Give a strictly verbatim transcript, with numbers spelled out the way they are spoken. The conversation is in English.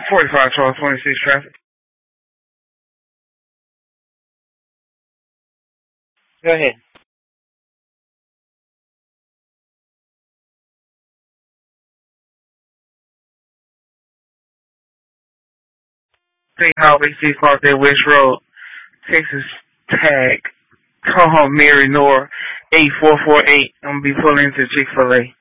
forty-five Charles twenty-six traffic. Go ahead. State Highway six Clarksdale West Road, Texas tag. Call home Mary Nor eight four four eight. I'm gonna be pulling into Chick fil A.